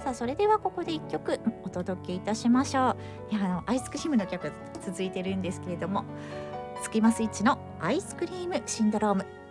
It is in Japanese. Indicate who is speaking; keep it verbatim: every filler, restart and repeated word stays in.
Speaker 1: さあそれではここでいっきょくお届けいたしましょう。いやあのアイスクリームの曲続いてるんですけれども、スキマスイッチのアイスクリームシンドローム。